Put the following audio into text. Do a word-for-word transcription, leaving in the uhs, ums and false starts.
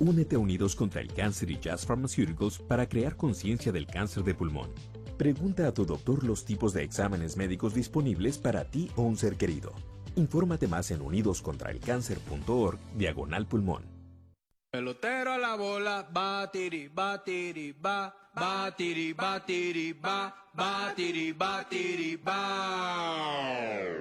Únete a Unidos contra el Cáncer y Jazz Pharmaceuticals para crear conciencia del cáncer de pulmón. Pregunta a tu doctor los tipos de exámenes médicos disponibles para ti o un ser querido. Infórmate más en unidoscontraelcáncer.org diagonal pulmón. Pelotero a la bola, batiri, batiri, ba, batiri, batiri, ba, batiri, batiri, ba.